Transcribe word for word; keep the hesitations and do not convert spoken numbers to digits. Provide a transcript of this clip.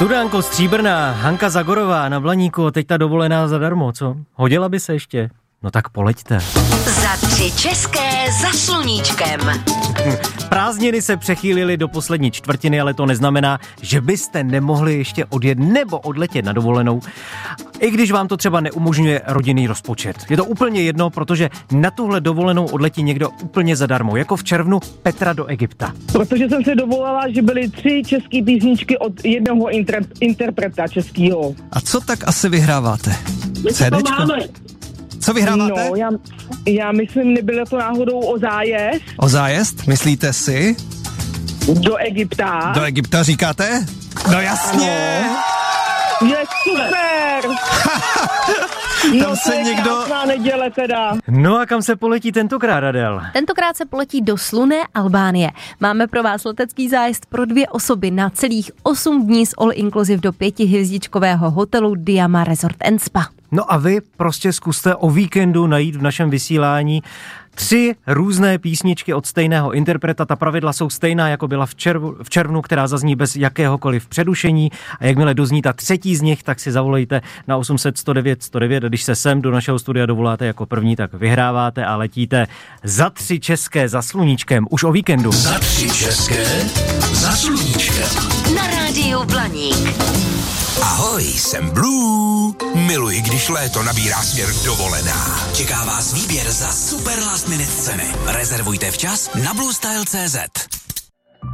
Studánko stříbrná, Hanka Zagorová na Blaníku, teď ta dovolená zadarmo, co? Hodila by se ještě? No tak poleďte. Za tři české za sluníčkem. Prázdniny se přechýlily do poslední čtvrtiny, ale to neznamená, že byste nemohli ještě odjet nebo odletět na dovolenou, i když vám to třeba neumožňuje rodinný rozpočet. Je to úplně jedno, protože na tuhle dovolenou odletí někdo úplně zadarmo, jako v červnu Petra do Egypta. Protože jsem se dovolala, že byly tři české písničky od jednoho inter- interpreta českého. A co tak asi vyhráváte? CDčko? Co vyhráváte? No, já, já myslím, nebylo to náhodou o zájezd. O zájezd? Myslíte si? Do Egypta. Do Egypta říkáte? No jasně! Ano. Je super! Tam no, se někdo... krásná neděle teda. No a kam se poletí tentokrát, Adel? Tentokrát se poletí do slunné Albánie. Máme pro vás letecký zájezd pro dvě osoby na celých osm dní s all inclusive do pětihvězdičkového hotelu Diama Resort and Spa. No a vy prostě zkuste o víkendu najít v našem vysílání tři různé písničky od stejného interpreta. Ta pravidla jsou stejná, jako byla v, červ, v červnu, která zazní bez jakéhokoliv předušení. A jakmile dozní ta třetí z nich, tak si zavolejte na osm set sto devět sto devět. A když se sem do našeho studia dovoláte jako první, tak vyhráváte a letíte za tři české za sluníčkem už o víkendu. Za tři české za sluníčkem. Na rádiu Blaník. Ahoj, jsem Blue. Miluji, když léto nabírá směr dovolená. Čeká vás výběr za super last minute ceny. Rezervujte včas na bluestyle tečka cé zet.